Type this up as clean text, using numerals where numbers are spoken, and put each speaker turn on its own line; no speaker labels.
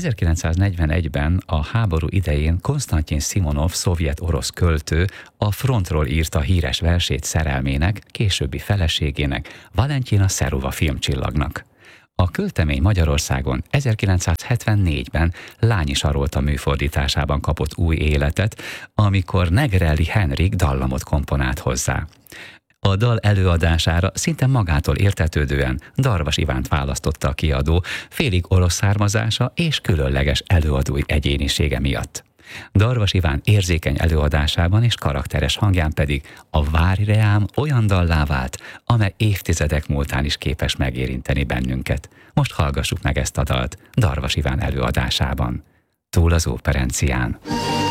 1941-ben a háború idején Konstantin Szimonov szovjet-orosz költő a frontról írta híres versét szerelmének, későbbi feleségének, Valentyina Serova filmcsillagnak. A költemény Magyarországon 1974-ben Lányi Sarolta műfordításában kapott új életet, amikor Negrelli Henrik dallamot komponált hozzá. A dal előadására szinte magától értetődően Darvas Ivánt választotta a kiadó, félig orosz származása és különleges előadói egyénisége miatt. Darvas Iván érzékeny előadásában és karakteres hangján pedig a Várj reám olyan dallá vált, amely évtizedek múltán is képes megérinteni bennünket. Most hallgassuk meg ezt a dalt Darvas Iván előadásában. Túl az óperencián.